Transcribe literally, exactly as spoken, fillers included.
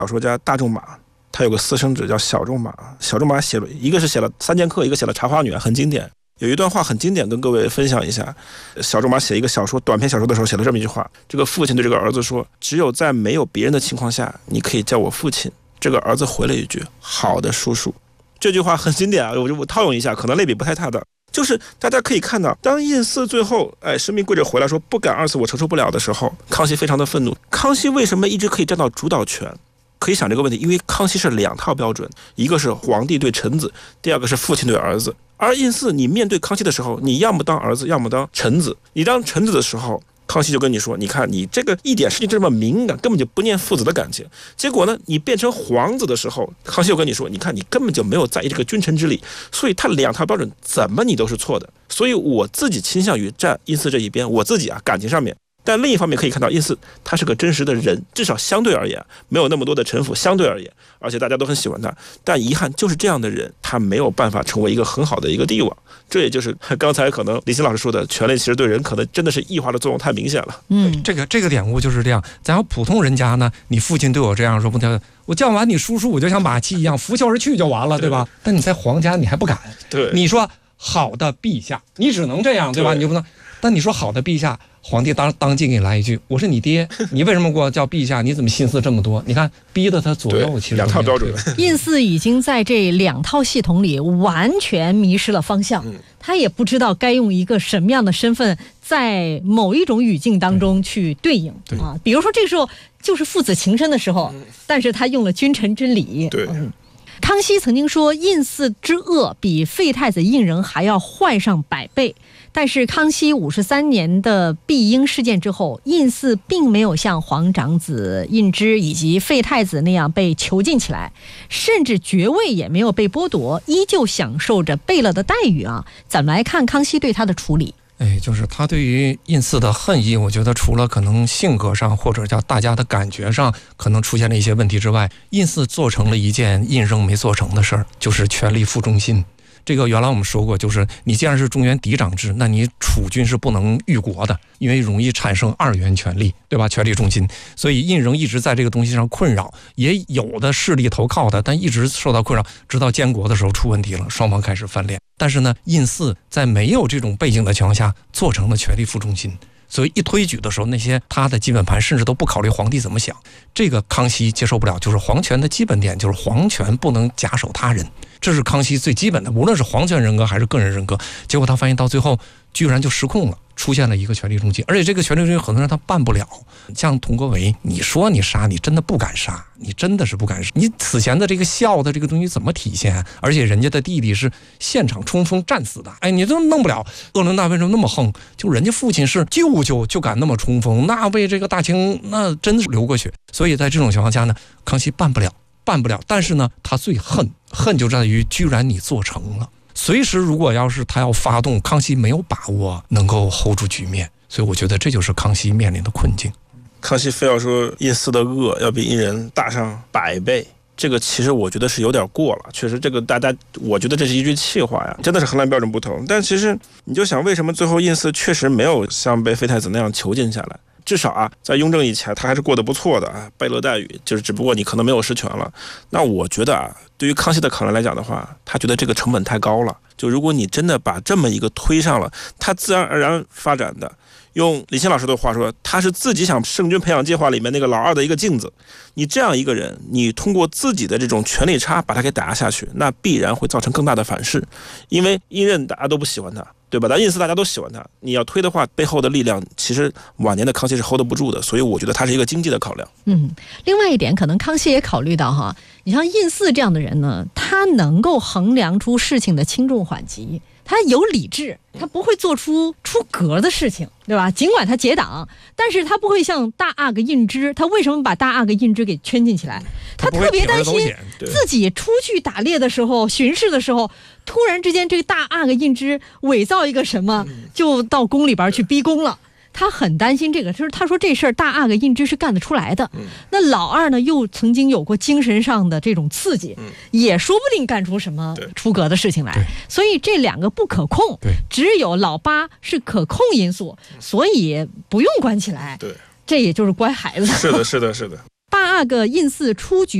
小说家大仲马，他有个私生子叫小仲马。小仲马写了一个是写了《三剑客》，一个写了《茶花女》，很经典。有一段话很经典，跟各位分享一下。小仲马写一个小说短篇小说的时候写了这么一句话：这个父亲对这个儿子说，只有在没有别人的情况下，你可以叫我父亲。这个儿子回了一句：好的，叔叔。这句话很经典啊，我就我套用一下，可能类比不太大的，就是大家可以看到，当胤祀最后哎生命跪着回来说不敢二次我承受不了的时候，康熙非常的愤怒。康熙为什么一直可以占到主导权？可以想这个问题，因为康熙是两套标准，一个是皇帝对臣子，第二个是父亲对儿子。而胤祀你面对康熙的时候，你要么当儿子，要么当臣子。你当臣子的时候，康熙就跟你说，你看你这个一点事情这么敏感，根本就不念父子的感情。结果呢，你变成皇子的时候，康熙就跟你说，你看你根本就没有在意这个君臣之礼。所以他两套标准怎么你都是错的。所以我自己倾向于站胤祀这一边，我自己啊感情上面。但另一方面可以看到，胤祀他是个真实的人，至少相对而言没有那么多的城府，相对而言，而且大家都很喜欢他。但遗憾就是这样的人，他没有办法成为一个很好的一个帝王。这也就是刚才可能李欣老师说的，权力其实对人可能真的是异化的作用太明显了。 嗯，这个这个典故就是这样。咱要普通人家呢，你父亲对我这样说，不叫我叫完你叔叔，我就像马七一样拂袖而去就完了，对吧？但你在皇家你还不敢。 对， 你说好的陛下，你只能这样，对吧？你就不能。但你说好的陛下，皇帝当当即给你来一句，我是你爹，你为什么给我叫陛下？你怎么心思这么多？你看逼得他左右，其实两套标准。 胤祀已经在这两套系统里完全迷失了方向，嗯、他也不知道该用一个什么样的身份在某一种语境当中去对应对啊。比如说这个时候就是父子情深的时候，嗯、但是他用了君臣之礼。 对。 嗯康熙曾经说，胤祀之恶比废太子胤禛还要坏上百倍。但是康熙五十三年的避英事件之后，胤祀并没有像皇长子胤芝以及废太子那样被囚禁起来，甚至爵位也没有被剥夺，依旧享受着贝勒的待遇啊！怎么来看康熙对他的处理？ 哎，就是他对于胤祀的恨意，我觉得除了可能性格上或者叫大家的感觉上可能出现了一些问题之外，胤祀做成了一件胤禛没做成的事儿，就是权力复中心。这个原来我们说过，就是你既然是中原嫡长制，那你储君是不能御国的，因为容易产生二元权力，对吧？权力中心。所以胤禛一直在这个东西上困扰，也有的势力投靠的，但一直受到困扰，直到建国的时候出问题了，双方开始翻脸。但是呢，胤祀在没有这种背景的情况下，做成了权力复中心。所以一推举的时候，那些他的基本盘甚至都不考虑皇帝怎么想，这个康熙接受不了。就是皇权的基本点，就是皇权不能假手他人，这是康熙最基本的，无论是皇权人格还是个人人格。结果他发现到最后居然就失控了，出现了一个权力中心，而且这个权力中心很多人他办不了。像佟国维，你说你杀，你真的不敢杀，你真的是不敢杀。你此前的这个孝的这个东西怎么体现？而且人家的弟弟是现场冲锋战死的，哎，你都弄不了。鄂伦纳为什么那么横？就人家父亲是舅舅就敢那么冲锋，那为这个大清那真是流过血。所以在这种情况下呢，康熙办不了，办不了。但是呢，他最恨恨就在于，居然你做成了。随时如果要是他要发动，康熙没有把握能够 hold 住局面，所以我觉得这就是康熙面临的困境。 康熙非要说胤祀的恶要比胤禛大上百倍，这个其实我觉得是有点过了。确实这个大家，我觉得这是一句气话呀，真的是衡量标准不同。但其实你就想，为什么最后胤祀确实没有像被废太子那样囚禁下来？至少啊，在雍正以前，他还是过得不错的啊，贝勒待遇，就是只不过你可能没有实权了。那我觉得啊，对于康熙的考量来讲的话，他觉得这个成本太高了。就如果你真的把这么一个推上了，他自然而然发展的。用李欣老师的话说，他是自己想圣君培养计划里面那个老二的一个镜子。你这样一个人，你通过自己的这种权力差把他给打压下去，那必然会造成更大的反噬。因为胤禛大家都不喜欢他，对吧？但胤祀大家都喜欢他，你要推的话，背后的力量其实晚年的康熙是 hold 不住的。所以我觉得他是一个经济的考量。 嗯，另外一点，可能康熙也考虑到哈，你像胤祀这样的人呢，他能够衡量出事情的轻重缓急。他有理智，他不会做出出格的事情，对吧？尽管他结党，但是他不会像大阿哥胤芝，他为什么把大阿哥胤芝给圈进起来？他特别担心自己出去打猎的时候、巡视的时候，突然之间这个大阿哥胤芝伪造一个什么，就到宫里边去逼宫了。他很担心这个，就是他说这事儿大阿哥胤芝是干得出来的。嗯、那老二呢，又曾经有过精神上的这种刺激，嗯、也说不定干出什么出格的事情来。所以这两个不可控，只有老八是可控因素，所以不用关起来。对，这也就是乖孩子。 是的，是的，是的。 八阿哥印寺出局